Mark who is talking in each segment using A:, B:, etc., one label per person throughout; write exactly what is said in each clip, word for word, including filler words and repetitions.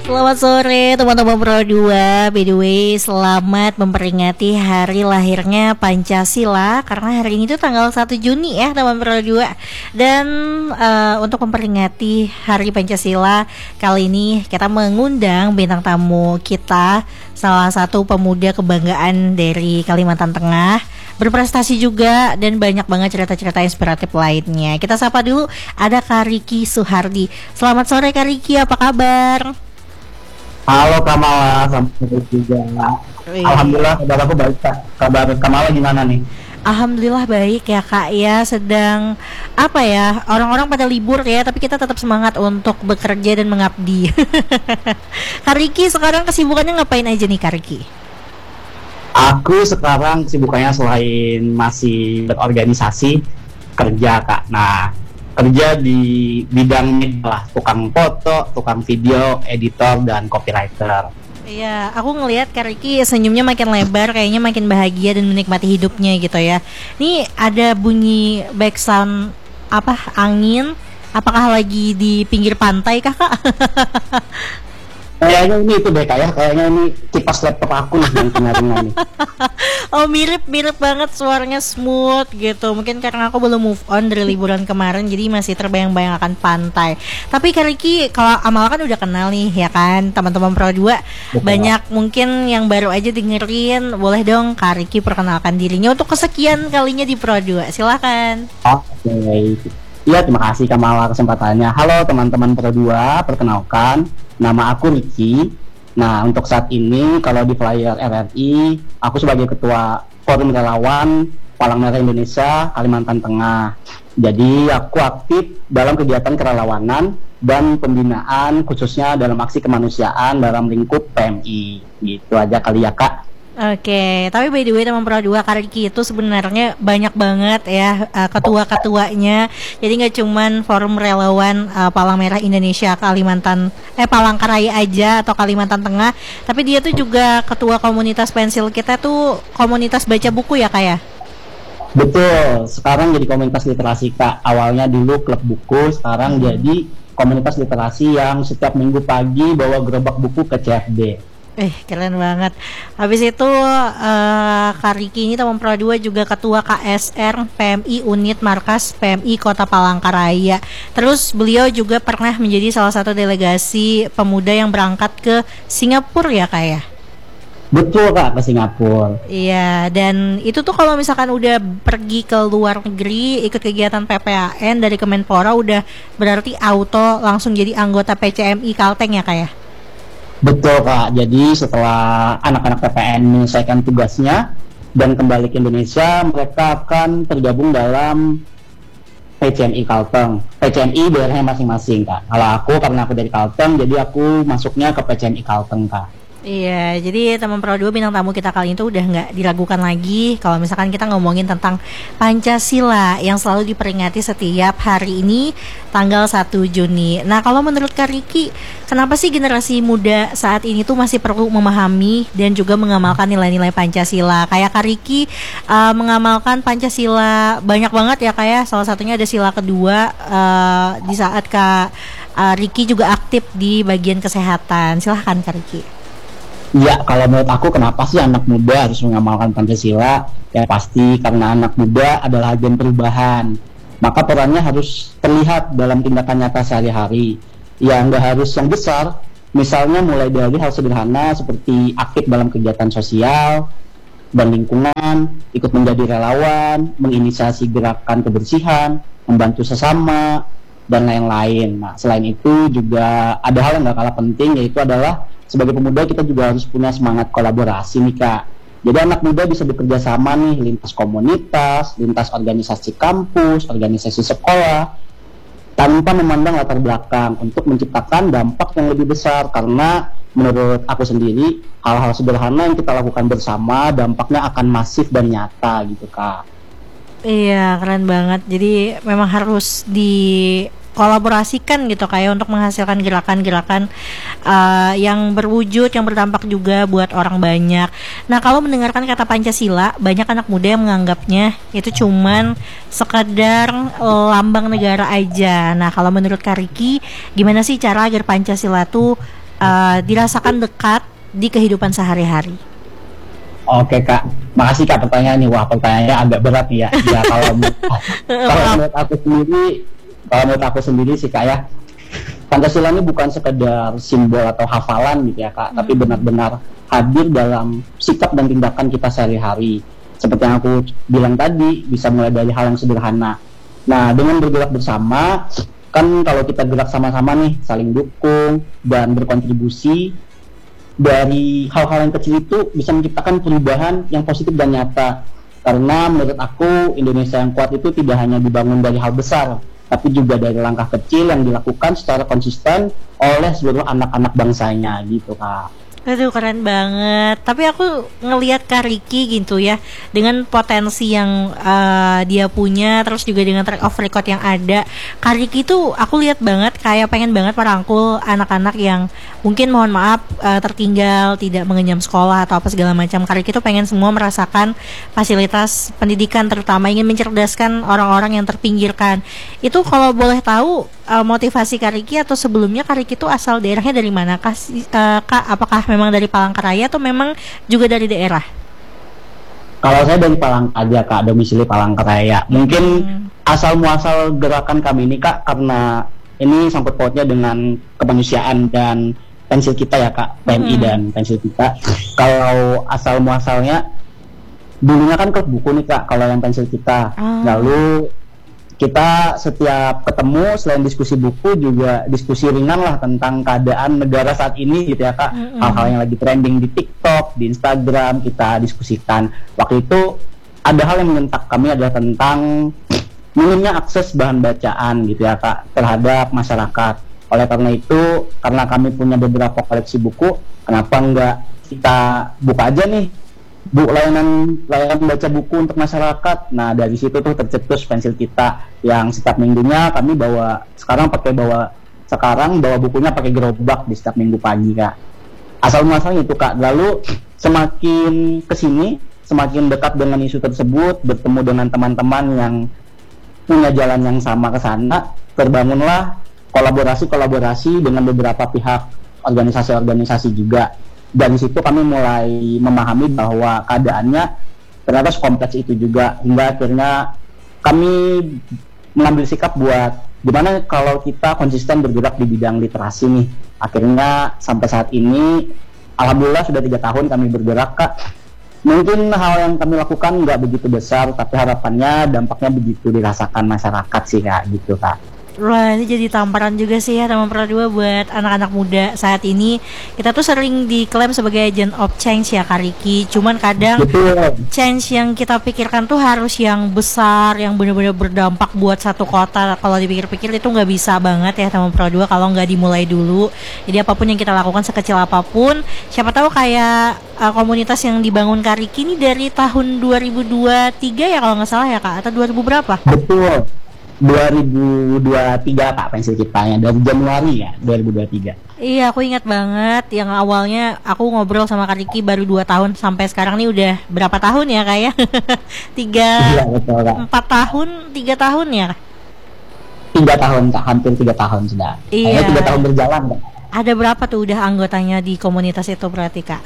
A: Selamat sore teman-teman Pro dua. By the way, selamat memperingati hari lahirnya Pancasila, karena hari ini tuh tanggal satu Juni ya teman Pro dua. Dan uh, untuk memperingati hari Pancasila, kali ini kita mengundang bintang tamu kita, salah satu pemuda kebanggaan dari Kalimantan Tengah, berprestasi juga dan banyak banget cerita-cerita inspiratif lainnya. Kita sapa dulu, ada Kak Riki Suhardi. Selamat sore Kak Riki, apa kabar?
B: Halo Kamala, sampai juga. Alhamdulillah kabar aku baik Kak. Kabar Kamala gimana nih?
A: Alhamdulillah baik ya Kak ya. Sedang apa ya, orang-orang pada libur ya, tapi kita tetap semangat untuk bekerja dan mengabdi. Kak Riki sekarang kesibukannya ngapain aja nih Kak Riki?
B: Aku sekarang kesibukannya selain masih berorganisasi, kerja Kak. Nah, kerja di bidang media lah, tukang foto, tukang video, editor, dan copywriter.
A: Iya, aku ngelihat Kak Riki senyumnya makin lebar, kayaknya makin bahagia dan menikmati hidupnya gitu ya. Nih ada bunyi background apa, angin? Apakah lagi di pinggir pantai kah Kak?
B: Kayaknya ini itu deh Kak ya, kayaknya ini kipas laptop aku nih yang dengar-dengar nih.
A: Oh mirip-mirip banget, suaranya smooth gitu. Mungkin karena aku belum move on dari liburan kemarin, jadi masih terbayang-bayang akan pantai. Tapi Kak Riki, kalau Amal kan udah kenal nih ya kan, teman-teman Pro dua. Betul. Banyak mungkin yang baru aja dengerin, boleh dong Kak Riki perkenalkan dirinya untuk kesekian kalinya di Pro dua. Silakan.
B: Oke. Okay. Iya, terima kasih Kamala kesempatannya. Halo teman-teman Pro dua, perkenalkan, nama aku Riki. Nah, untuk saat ini kalau di flyer R R I, aku sebagai ketua Forum Relawan Palang Merah Indonesia Kalimantan Tengah. Jadi aku aktif dalam kegiatan kerelawanan dan pembinaan, khususnya dalam aksi kemanusiaan dalam lingkup P M I. Gitu aja kali ya Kak.
A: Oke, tapi by the way teman Pro dua, Kak Riki itu sebenarnya banyak banget ya uh, ketua-ketuanya. Jadi nggak cuman Forum Relawan uh, Palang Merah Indonesia Kalimantan eh Palangkaraya aja atau Kalimantan Tengah, tapi dia tuh juga ketua komunitas pensil kita tuh, komunitas baca buku ya Kak ya?
B: Betul, sekarang jadi komunitas literasi Kak. Awalnya dulu klub buku, sekarang hmm. jadi komunitas literasi yang setiap minggu pagi bawa gerobak buku ke C F D.
A: Eh keren banget. Habis itu uh, Kak Riki ini teman Pro dua juga ketua K S R P M I Unit Markas P M I Kota Palangkaraya. Terus beliau juga pernah menjadi salah satu delegasi pemuda yang berangkat ke Singapura ya Kak ya?
B: Betul Kak, ke Singapura.
A: Iya, dan itu tuh kalau misalkan udah pergi ke luar negeri ikut kegiatan P P A N dari Kemenpora, udah berarti auto langsung jadi anggota P C M I Kalteng ya Kak ya?
B: Betul Kak, jadi setelah anak-anak P P N menyelesaikan tugasnya dan kembali ke Indonesia, mereka akan tergabung dalam P C M I Kalteng. P C M I daerahnya masing-masing Kak. Kalau aku, karena aku dari Kalteng, jadi aku masuknya ke P C M I Kalteng Kak.
A: Iya, jadi teman Pro dua bintang tamu kita kali ini tuh udah nggak diragukan lagi kalau misalkan kita ngomongin tentang Pancasila yang selalu diperingati setiap hari ini tanggal satu Juni. Nah, kalau menurut Kak Riki, kenapa sih generasi muda saat ini tuh masih perlu memahami dan juga mengamalkan nilai-nilai Pancasila? Kayak Kak Riki uh, mengamalkan Pancasila banyak banget ya Kak ya. Salah satunya ada sila kedua uh, di saat Kak uh, Riki juga aktif di bagian kesehatan. Silahkan Kak Riki.
B: Ya, kalau menurut aku kenapa sih anak muda harus mengamalkan Pancasila? Ya pasti karena anak muda adalah agen perubahan. Maka perannya harus terlihat dalam tindakan nyata sehari-hari. Ya nggak harus yang besar. Misalnya mulai dari hal sederhana seperti aktif dalam kegiatan sosial dan lingkungan, ikut menjadi relawan, menginisiasi gerakan kebersihan, membantu sesama, dan lain-lain. Nah, selain itu juga ada hal yang nggak kalah penting, yaitu adalah sebagai pemuda kita juga harus punya semangat kolaborasi nih Kak. Jadi anak muda bisa bekerja sama nih lintas komunitas, lintas organisasi kampus, organisasi sekolah, tanpa memandang latar belakang untuk menciptakan dampak yang lebih besar. Karena menurut aku sendiri, hal-hal sederhana yang kita lakukan bersama dampaknya akan masif dan nyata gitu Kak.
A: Iya, keren banget. Jadi memang harus di kolaborasikan gitu kayak untuk menghasilkan gerakan-gerakan uh, yang berwujud, yang berdampak juga buat orang banyak. Nah, kalau mendengarkan kata Pancasila, banyak anak muda yang menganggapnya itu cuman sekedar uh, lambang negara aja. Nah, kalau menurut Kak Riki, gimana sih cara agar Pancasila tuh uh, dirasakan dekat di kehidupan sehari-hari?
B: Oke Kak, makasih Kak pertanyaan nih. Wah pertanyaannya agak berat nih ya. Ya kalau kalau menurut aku sendiri, kalau menurut aku sendiri sih Kak ya, Pancasila ini bukan sekedar simbol atau hafalan gitu ya Kak, hmm. tapi benar-benar hadir dalam sikap dan tindakan kita sehari-hari. Seperti yang aku bilang tadi, bisa mulai dari hal yang sederhana. Nah, dengan bergerak bersama, kan kalau kita gerak sama-sama nih, saling dukung dan berkontribusi, dari hal-hal yang kecil itu bisa menciptakan perubahan yang positif dan nyata. Karena menurut aku, Indonesia yang kuat itu tidak hanya dibangun dari hal besar, tapi juga dari langkah kecil yang dilakukan secara konsisten oleh seluruh anak-anak bangsanya gitu Kak.
A: Aduh keren banget. Tapi aku ngelihat Kak Ricky gitu ya, dengan potensi yang uh, dia punya, terus juga dengan track of record yang ada, Kak Ricky tuh aku lihat banget kayak pengen banget merangkul anak-anak yang mungkin mohon maaf uh, tertinggal, tidak mengenyam sekolah atau apa segala macam. Kak Ricky tuh pengen semua merasakan fasilitas pendidikan, terutama ingin mencerdaskan orang-orang yang terpinggirkan. Itu kalau boleh tahu uh, motivasi Kak Ricky, atau sebelumnya Kak Ricky tuh asal daerahnya dari mana? Kak, uh, Kak apakah memang dari Palangkaraya atau memang juga dari daerah?
B: Kalau saya dari Palangkaraya Kak, domisili Palangkaraya. Mungkin hmm. asal muasal gerakan kami ini Kak, karena ini sangkut pautnya dengan kemanusiaan dan pensil kita ya Kak, P M I hmm. dan pensil kita. Kalau asal muasalnya dulunya kan klub buku nih Kak, kalau yang pensil kita. Oh. Lalu kita setiap ketemu selain diskusi buku juga diskusi ringan lah tentang keadaan negara saat ini gitu ya Kak. Mm-hmm. Hal-hal yang lagi trending di TikTok, di Instagram kita diskusikan. Waktu itu ada hal yang menyentak kami adalah tentang minimnya akses bahan bacaan gitu ya Kak terhadap masyarakat. Oleh karena itu, karena kami punya beberapa koleksi buku, kenapa enggak kita buka aja nih bu layanan layanan baca buku untuk masyarakat. Nah dari situ tuh tercetus pensil kita yang setiap minggunya kami bawa, sekarang pakai bawa sekarang bawa bukunya pakai gerobak di setiap minggu pagi Kak. Asal muasalnya itu Kak. Lalu semakin kesini semakin dekat dengan isu tersebut, bertemu dengan teman-teman yang punya jalan yang sama ke sana, terbangunlah kolaborasi-kolaborasi dengan beberapa pihak, organisasi-organisasi juga. Dari situ kami mulai memahami bahwa keadaannya ternyata sekompleks itu juga, hingga akhirnya kami mengambil sikap buat gimana kalau kita konsisten bergerak di bidang literasi nih. Akhirnya sampai saat ini alhamdulillah sudah tiga tahun kami bergerak Kak. Mungkin hal yang kami lakukan nggak begitu besar, tapi harapannya dampaknya begitu dirasakan masyarakat sih Kak, gitu Kak.
A: Wah, ini jadi tamparan juga sih ya Taman Pro dua buat anak-anak muda saat ini. Kita tuh sering diklaim sebagai agent of change ya Kak Ricky. Cuman kadang betul, change yang kita pikirkan tuh harus yang besar, yang benar-benar berdampak buat satu kota. Kalau dipikir-pikir itu nggak bisa banget ya Taman Pro dua kalau nggak dimulai dulu. Jadi apapun yang kita lakukan sekecil apapun, siapa tahu kayak uh, komunitas yang dibangun Kak Ricky ini dari tahun dua ribu dua puluh tiga ya kalau nggak salah ya Kak, atau dua ribu berapa?
B: Betul. dua ribu dua puluh tiga Kak pensil kitanya, dari Januari ya dua ribu dua puluh tiga.
A: Iya aku ingat banget yang awalnya aku ngobrol sama Kak Ricky baru dua tahun, sampai sekarang nih udah berapa tahun ya Kak ya? tiga,
B: iya, betul, Kak.
A: empat tahun, tiga tahun ya?
B: tiga tahun Kak, hampir tiga tahun sudah.
A: Iya.
B: tiga tahun berjalan Kak.
A: Ada berapa tuh udah anggotanya di komunitas itu berarti Kak?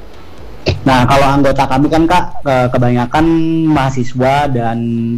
B: Nah kalau anggota kami kan Kak kebanyakan mahasiswa dan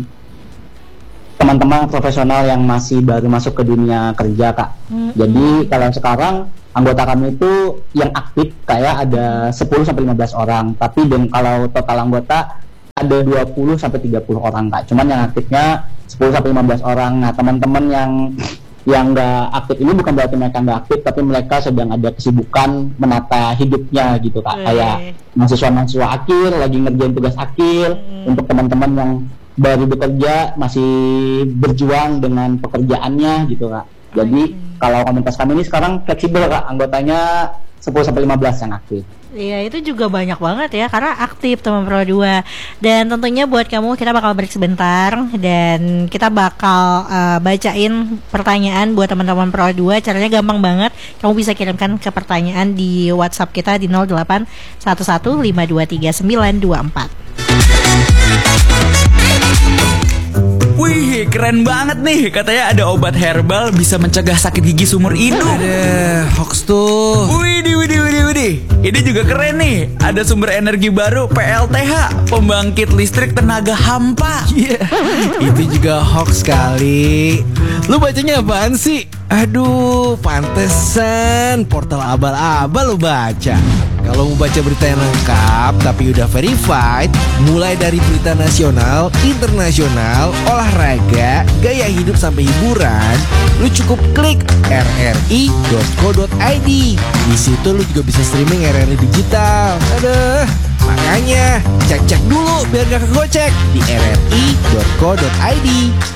B: teman-teman profesional yang masih baru masuk ke dunia kerja Kak. Mm-hmm. Jadi kalau sekarang anggota kami itu yang aktif kayak ada sepuluh sampai lima belas orang, tapi dan kalau total anggota ada dua puluh sampai tiga puluh orang Kak. Cuman yang aktifnya sepuluh sampai lima belas orang. Nah, teman-teman yang yang enggak aktif ini bukan berarti mereka enggak aktif, tapi mereka sedang ada kesibukan menata hidupnya gitu Kak. Mm-hmm. Kayak mahasiswa-mahasiswa akhir lagi ngerjain tugas akhir. Mm-hmm. Untuk teman-teman yang baru bekerja masih berjuang dengan pekerjaannya gitu Kak. Jadi okay. Kalau komunitas kami ini sekarang fleksibel Kak, anggotanya sepuluh sampai lima belas yang aktif.
A: Iya itu juga banyak banget ya karena aktif Taman Pro dua. Dan tentunya buat kamu kita bakal break sebentar dan kita bakal uh, bacain pertanyaan buat teman-teman Pro dua. Caranya gampang banget. Kamu bisa kirimkan ke pertanyaan di WhatsApp kita di nol delapan satu satu lima dua tiga sembilan dua empat.
C: We Wih, keren banget nih. Katanya ada obat herbal bisa mencegah sakit gigi seumur hidup.
D: Ada hoax tuh.
C: Widih, widih, widih, widih. Ini juga keren nih. Ada sumber energi baru P L T H, pembangkit listrik tenaga hampa.
D: Iya, yeah, itu juga hoax kali. Lu bacanya apaan sih? Aduh, pantesan portal abal-abal lu baca. Kalau mau baca berita yang lengkap tapi udah verified, mulai dari berita nasional, internasional, olahraga, gaya hidup sampai hiburan, lu cukup klik r r i dot co dot i d. Di situ lu juga bisa streaming R R I digital. Aduh, makanya cek-cek dulu biar gak kegocek di r r i dot co dot i d.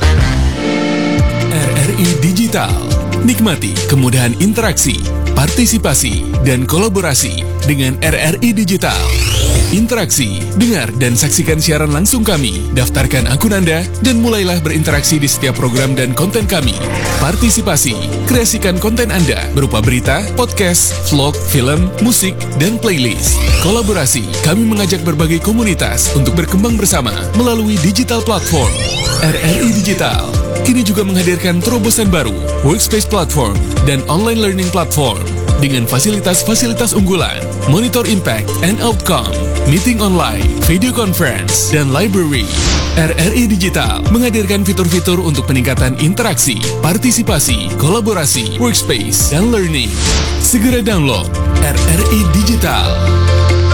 E: R R I Digital. Nikmati kemudahan interaksi, partisipasi, dan kolaborasi dengan R R I Digital. Interaksi, dengar dan saksikan siaran langsung kami, daftarkan akun Anda, dan mulailah berinteraksi di setiap program dan konten kami. Partisipasi, kreasikan konten Anda berupa berita, podcast, vlog, film, musik, dan playlist. Kolaborasi, kami mengajak berbagai komunitas untuk berkembang bersama melalui digital platform. R R I Digital kini juga menghadirkan terobosan baru, workspace platform, dan online learning platform dengan fasilitas-fasilitas unggulan, monitor impact and outcome, meeting online, video conference, dan library. R R I Digital menghadirkan fitur-fitur untuk peningkatan interaksi, partisipasi, kolaborasi, workspace, dan learning. Segera download R R I Digital.